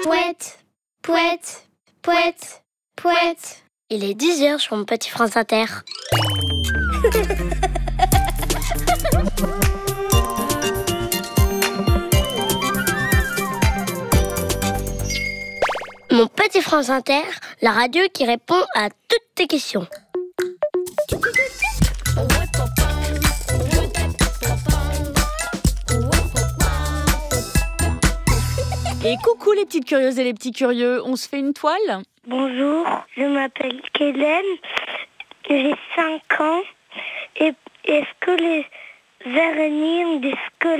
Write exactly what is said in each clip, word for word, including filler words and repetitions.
Pouette, pouette, pouette, pouette. Il est dix heures sur mon petit France Inter. Mon petit France Inter, la radio qui répond à toutes tes questions. Et coucou les petites curieuses et les petits curieux, on se fait une toile ? Bonjour, je m'appelle Kélène, j'ai cinq ans. Et est-ce que les araignées ont des squelettes ?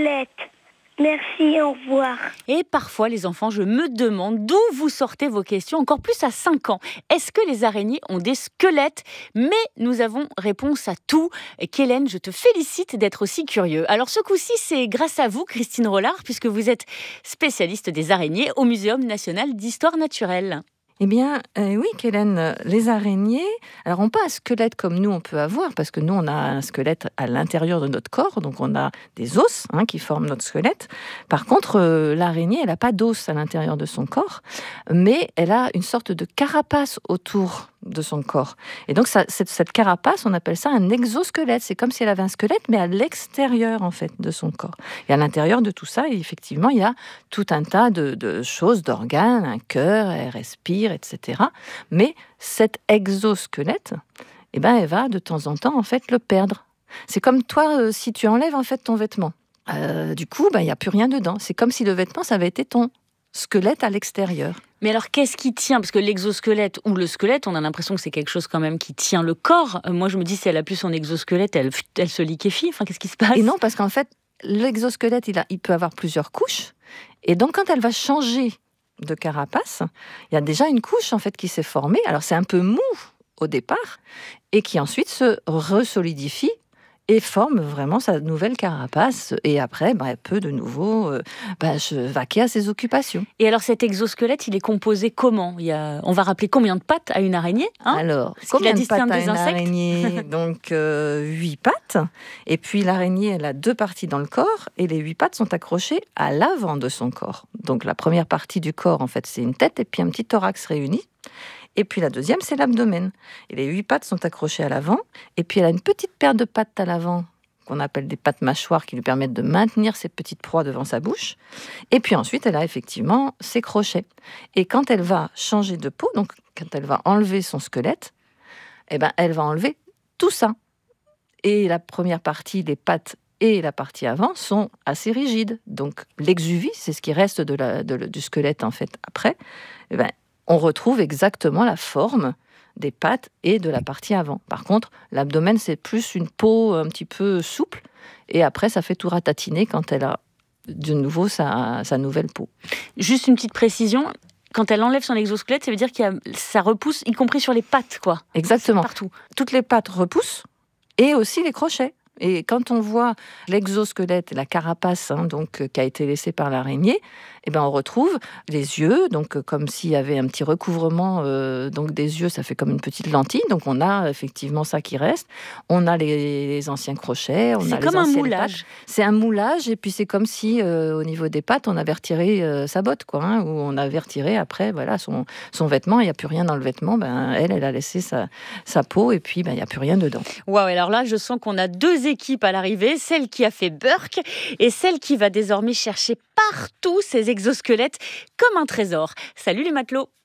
Merci, au revoir. Et parfois, les enfants, je me demande d'où vous sortez vos questions, encore plus à cinq ans. Est-ce que les araignées ont des squelettes ? Mais nous avons réponse à tout. Kélène, je te félicite d'être aussi curieux. Alors ce coup-ci, c'est grâce à vous, Christine Rollard, puisque vous êtes spécialiste des araignées au Muséum national d'histoire naturelle. Eh bien, euh, oui, Kélène, les araignées, alors on n'a pas un squelette comme nous on peut avoir, parce que nous on a un squelette à l'intérieur de notre corps, donc on a des os hein, qui forment notre squelette. Par contre, euh, l'araignée, elle n'a pas d'os à l'intérieur de son corps, mais elle a une sorte de carapace autour de son corps. Et donc ça, cette, cette carapace, on appelle ça un exosquelette. C'est comme si elle avait un squelette, mais à l'extérieur en fait de son corps. Et à l'intérieur de tout ça, effectivement, il y a tout un tas de, de choses, d'organes, un cœur, elle respire, et cetera. Mais cet exosquelette, eh ben, elle va de temps en temps en fait le perdre. C'est comme toi, euh, si tu enlèves en fait ton vêtement. Euh, du coup, ben, il n'y a plus rien dedans. C'est comme si le vêtement, ça avait été ton squelette à l'extérieur. Mais alors, qu'est-ce qui tient ? Parce que l'exosquelette ou le squelette, on a l'impression que c'est quelque chose quand même qui tient le corps. Euh, moi, je me dis, si elle a plus son exosquelette, elle, elle se liquéfie. Enfin, qu'est-ce qui se passe ? Et non, parce qu'en fait, l'exosquelette, il, a, il peut avoir plusieurs couches. Et donc, quand elle va changer de carapace, il y a déjà une couche en fait qui s'est formée. Alors, c'est un peu mou au départ, et qui ensuite se resolidifie et forme vraiment sa nouvelle carapace. Et après, bah, elle peut de nouveau euh, bah, se vaquer à ses occupations. Et alors, cet exosquelette, il est composé comment ? Il y a... On va rappeler combien de pattes a une araignée hein Alors, Parce combien qu'il de pattes distingue a des une insectes araignée ? Donc, euh, huit pattes. Et puis, l'araignée, elle a deux parties dans le corps. Et les huit pattes sont accrochées à l'avant de son corps. Donc, la première partie du corps, en fait, c'est une tête et puis un petit thorax réuni. Et puis la deuxième, c'est l'abdomen. Et les huit pattes sont accrochées à l'avant. Et puis elle a une petite paire de pattes à l'avant, qu'on appelle des pattes mâchoires, qui lui permettent de maintenir ses petites proies devant sa bouche. Et puis ensuite, elle a effectivement ses crochets. Et quand elle va changer de peau, donc quand elle va enlever son squelette, eh ben, elle va enlever tout ça. Et la première partie, les pattes et la partie avant, sont assez rigides. Donc l'exuvie, c'est ce qui reste de la, de, du squelette en fait après, eh ben, on retrouve exactement la forme des pattes et de la partie avant. Par contre, l'abdomen, c'est plus une peau un petit peu souple. Et après, ça fait tout ratatiner quand elle a de nouveau sa, sa nouvelle peau. Juste une petite précision. Quand elle enlève son exosquelette, ça veut dire que ça repousse, y compris sur les pattes, quoi. Exactement. Partout. Toutes les pattes repoussent et aussi les crochets. Et quand on voit l'exosquelette, la carapace hein, donc, euh, qui a été laissée par l'araignée, eh ben, on retrouve les yeux, donc, euh, comme s'il y avait un petit recouvrement euh, donc des yeux, ça fait comme une petite lentille. Donc on a effectivement ça qui reste. On a les, les anciens crochets. On c'est a comme les un moulage. Pattes. C'est un moulage, et puis c'est comme si euh, au niveau des pattes, on avait retiré euh, sa botte, quoi, hein, ou on avait retiré après voilà, son, son vêtement. Il n'y a plus rien dans le vêtement. Ben, elle, elle a laissé sa, sa peau, et puis ben, il n'y a plus rien dedans. Waouh, alors là, je sens qu'on a deux équipes à l'arrivée, celle qui a fait Burke et celle qui va désormais chercher partout ces exosquelettes comme un trésor. Salut les matelots!